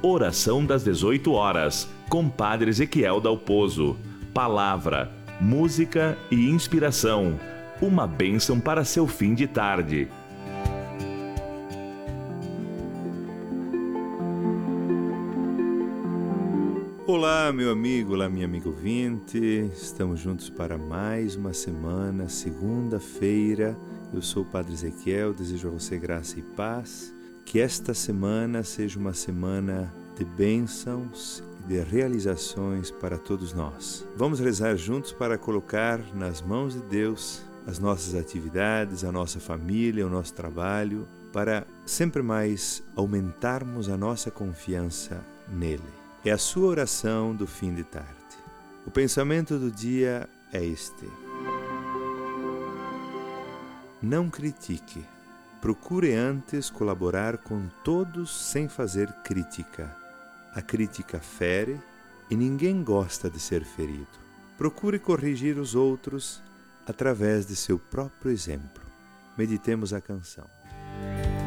Oração das 18 horas, com Padre Ezequiel Dalpozo. Palavra, música e inspiração. Uma bênção para seu fim de tarde. Olá, meu amigo, olá, minha amiga ouvinte. Estamos juntos para mais uma semana, segunda-feira. Eu sou o Padre Ezequiel, desejo a você graça e paz. Que esta semana seja uma semana de bênçãos e de realizações para todos nós. Vamos rezar juntos para colocar nas mãos de Deus as nossas atividades, a nossa família, o nosso trabalho, para sempre mais aumentarmos a nossa confiança nele. É a sua oração do fim de tarde. O pensamento do dia é este: não critique. Procure antes colaborar com todos sem fazer crítica. A crítica fere e ninguém gosta de ser ferido. Procure corrigir os outros através de seu próprio exemplo. Meditemos a canção.